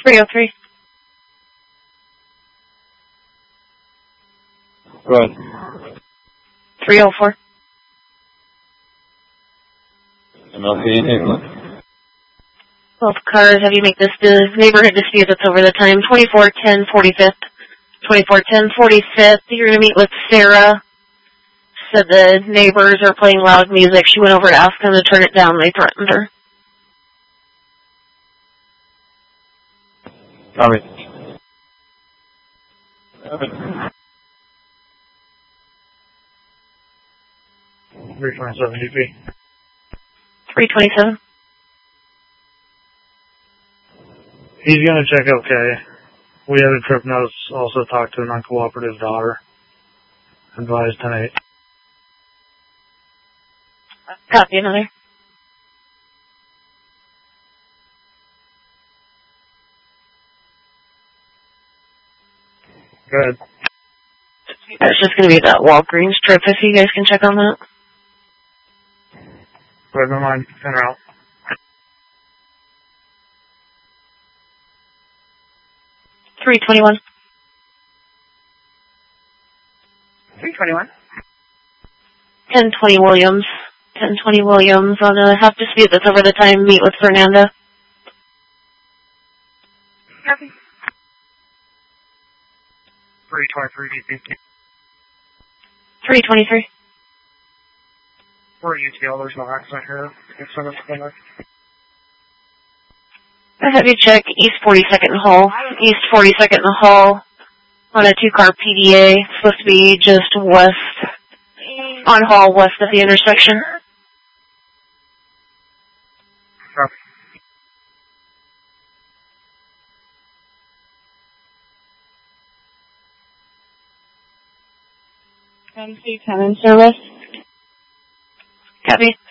303. Go ahead. 304. MLC, England. Both cars have you make this neighborhood dispute that's over the time. 2410 45th. 2410 45th. You're going to meet with Sarah. Said the neighbors are playing loud music. She went over to ask them to turn it down. They threatened her. Copy. 327 UP. 327. He's going to check okay. We had a trip notice, also talked to an uncooperative daughter. Advised 10-8. Copy another. Go ahead. That's just going to be that Walgreens trip, if you guys can check on that. Go ahead, never mind. In or out. 321. 321. 1020 Williams. 1020 Williams on a half dispute that's over the time. Meet with Fernanda. Copy. 323 DP. 323. For UTL, there's no accident here. I have you check East 42nd Hall. East 42nd Hall on a 2-car PDA. It's supposed to be just west, on Hall, west of the intersection. MC 10 in service. Copy.